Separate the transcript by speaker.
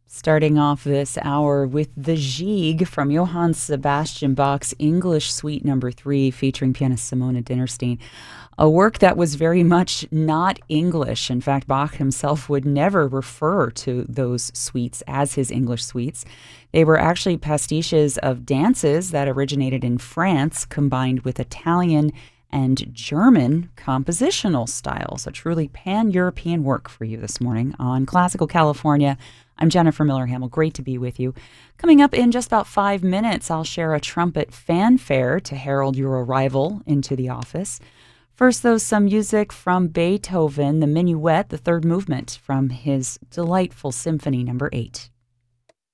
Speaker 1: Starting off this hour with the Gigue from Johann Sebastian Bach's English Suite Number 3, featuring pianist Simona Dinnerstein, a work that was very much not English. In fact, Bach himself would never refer to those suites as his English suites. They were actually pastiches of dances that originated in France, combined with Italian and German compositional styles. A truly pan-European work for you this morning on Classical California. I'm Jennifer Miller-Hamill. Great to be with you. Coming up in just about 5 minutes, I'll share a trumpet fanfare to herald your arrival into the office. First, though, some music from Beethoven, the Minuet, the third movement from his delightful Symphony Number 8.